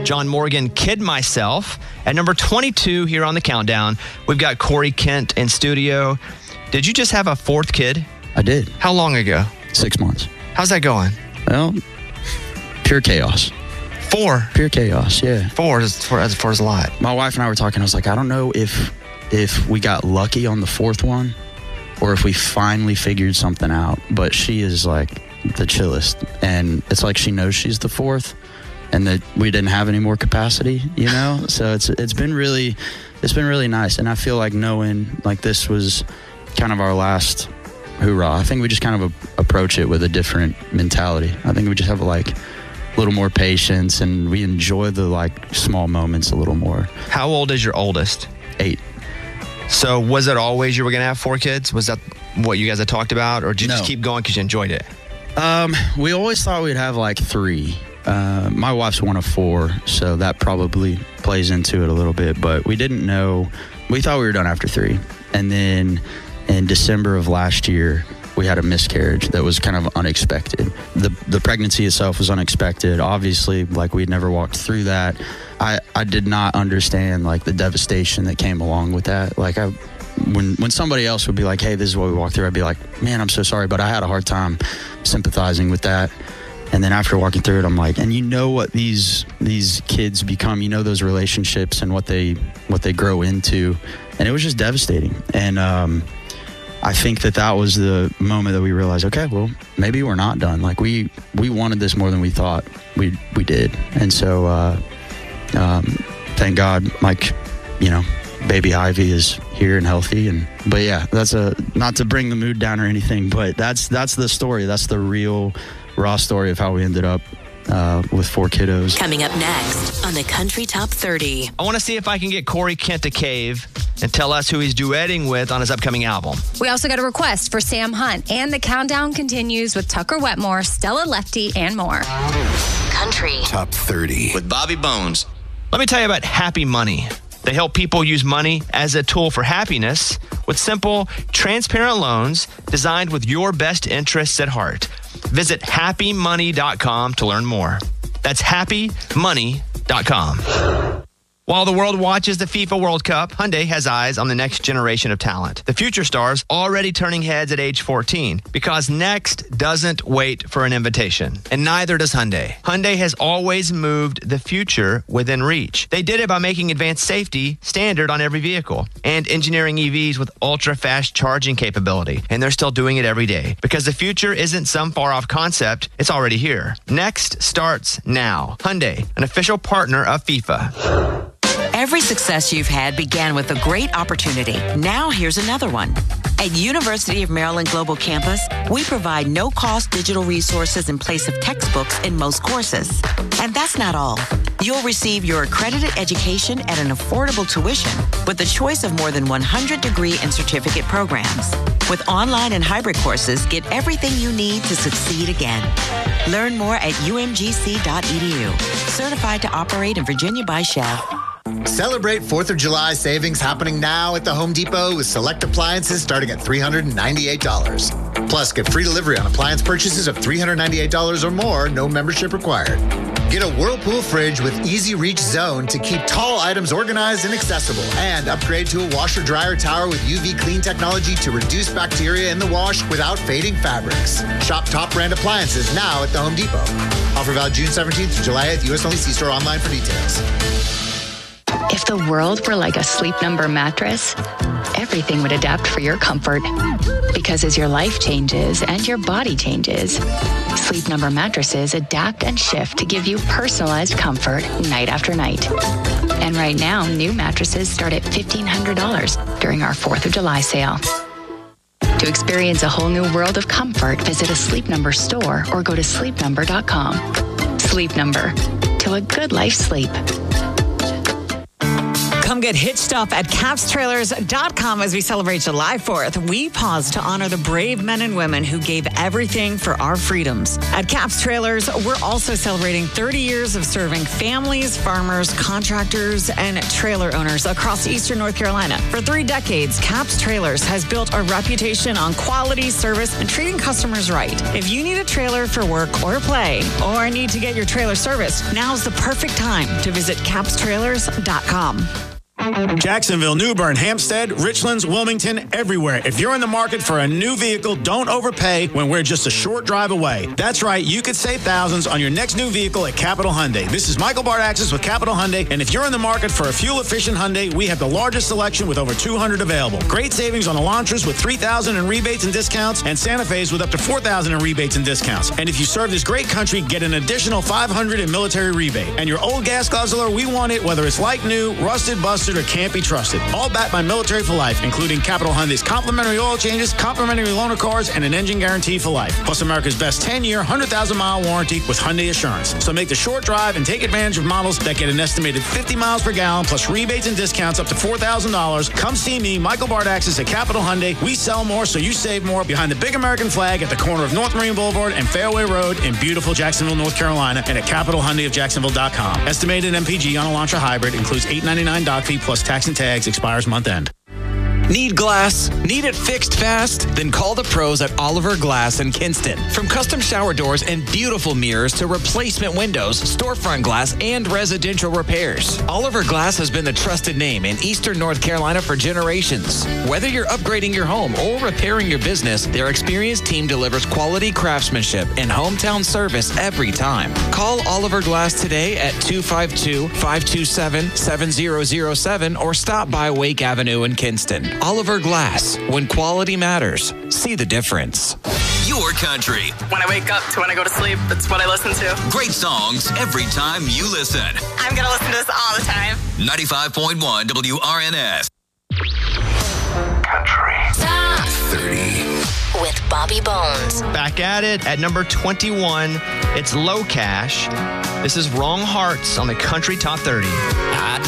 John Morgan, Kid Myself. At number 22 here on the countdown, we've got Corey Kent in studio. Did you just have a fourth kid? I did. How long ago? 6 months. How's that going? Well, pure chaos. 4? Pure chaos, yeah. 4 is a lot. My wife and I were talking. I was like, I don't know if we got lucky on the fourth one or if we finally figured something out. But she is like the chillest. And it's like she knows she's the fourth and that we didn't have any more capacity, you know? So it's been really nice. And I feel like knowing like this was kind of our last hoorah. I think we just kind of approach it with a different mentality. I think we just have like a little more patience and we enjoy the like small moments a little more. How old is your oldest? 8. So was it always you were going to have 4 kids? Was that what you guys had talked about? Or did you just keep going because you enjoyed it? We always thought we'd have like 3. My wife's one of 4, so that probably plays into it a little bit. But we didn't know. We thought we were done after 3. And then in December of last year, we had a miscarriage that was kind of unexpected. The pregnancy itself was unexpected. Obviously, like we'd never walked through that. I did not understand like the devastation that came along with that. Like when somebody else would be like, hey, this is what we walked through, I'd be like, man, I'm so sorry, but I had a hard time sympathizing with that. And then after walking through it, I'm like, and you know what these kids become, you know, those relationships and what they grow into. And it was just devastating. And I think that was the moment that we realized, okay, well, maybe we're not done. Like we wanted this more than we thought we did. And so thank God, like, you know, baby Ivy is here and healthy. But yeah, that's not to bring the mood down or anything, but that's the story. That's the real raw story of how we ended up with 4 kiddos. Coming up next on the Country Top 30. I want to see if I can get Corey Kent to cave and tell us who he's duetting with on his upcoming album. We also got a request for Sam Hunt, and the countdown continues with Tucker Wetmore, Stella Lefty, and more. Country Top 30 with Bobby Bones. Let me tell you about Happy Money. They help people use money as a tool for happiness with simple, transparent loans designed with your best interests at heart. Visit happymoney.com to learn more. That's happymoney.com. While the world watches the FIFA World Cup, Hyundai has eyes on the next generation of talent. The future stars already turning heads at age 14 because next doesn't wait for an invitation. And neither does Hyundai. Hyundai has always moved the future within reach. They did it by making advanced safety standard on every vehicle and engineering EVs with ultra-fast charging capability. And they're still doing it every day because the future isn't some far-off concept. It's already here. Next starts now. Hyundai, an official partner of FIFA. Every success you've had began with a great opportunity. Now here's another one. At University of Maryland Global Campus, we provide no-cost digital resources in place of textbooks in most courses. And that's not all. You'll receive your accredited education at an affordable tuition with the choice of more than 100 degree and certificate programs. With online and hybrid courses, get everything you need to succeed again. Learn more at umgc.edu. Certified to operate in Virginia by Shell. Celebrate 4th of July savings happening now at the Home Depot with select appliances starting at $398. Plus, get free delivery on appliance purchases of $398 or more, no membership required. Get a Whirlpool fridge with Easy Reach Zone to keep tall items organized and accessible. And upgrade to a washer-dryer tower with UV clean technology to reduce bacteria in the wash without fading fabrics. Shop top brand appliances now at the Home Depot. Offer valid June 17th to July 8th. U.S. only. See store online for details. If the world were like a Sleep Number mattress, everything would adapt for your comfort. Because as your life changes and your body changes, Sleep Number mattresses adapt and shift to give you personalized comfort night after night. And right now, new mattresses start at $1,500 during our 4th of July sale. To experience a whole new world of comfort, visit a Sleep Number store or go to sleepnumber.com. Sleep Number. To a good life sleep. Come get hitched up at capstrailers.com as we celebrate July 4th. We pause to honor the brave men and women who gave everything for our freedoms. At Caps Trailers, we're also celebrating 30 years of serving families, farmers, contractors, and trailer owners across Eastern North Carolina. For 3 decades, Caps Trailers has built a reputation on quality, service, and treating customers right. If you need a trailer for work or play, or need to get your trailer serviced, now's the perfect time to visit capstrailers.com. Jacksonville, New Bern, Hampstead, Richlands, Wilmington, everywhere. If you're in the market for a new vehicle, don't overpay when we're just a short drive away. That's right, you could save thousands on your next new vehicle at Capital Hyundai. This is Michael Bardaxis with Capital Hyundai, and if you're in the market for a fuel-efficient Hyundai, we have the largest selection with over 200 available. Great savings on Elantras with $3,000 in rebates and discounts, and Santa Fe's with up to $4,000 in rebates and discounts. And if you serve this great country, get an additional $500 in military rebate. And your old gas guzzler, we want it whether it's like new, rusted, busted, or can't be trusted. All backed by Military for Life, including Capital Hyundai's complimentary oil changes, complimentary loaner cars, and an engine guarantee for life. Plus America's best 10-year, 100,000-mile warranty with Hyundai Assurance. So make the short drive and take advantage of models that get an estimated 50 miles per gallon, plus rebates and discounts up to $4,000. Come see me, Michael Bardaxis at Capital Hyundai. We sell more, so you save more. Behind the big American flag at the corner of North Marine Boulevard and Fairway Road in beautiful Jacksonville, North Carolina, and at CapitalHyundaiofJacksonville.com. Estimated MPG on Elantra Hybrid includes $899 doc fee plus tax and tags, expires month end. Need glass? Need it fixed fast? Then call the pros at Oliver Glass in Kinston. From custom shower doors and beautiful mirrors to replacement windows, storefront glass, and residential repairs, Oliver Glass has been the trusted name in Eastern North Carolina for generations. Whether you're upgrading your home or repairing your business, their experienced team delivers quality craftsmanship and hometown service every time. Call Oliver Glass today at 252-527-7007 or stop by Wake Avenue in Kinston. Oliver Glass. When quality matters, see the difference. Your country. When I wake up to when I go to sleep, that's what I listen to. Great songs every time you listen. I'm going to listen to this all the time. 95.1 WRNS. Country Top 30 with Bobby Bones. Back at it at number 21. It's Low Cash. This is Wrong Hearts on the Country Top 30.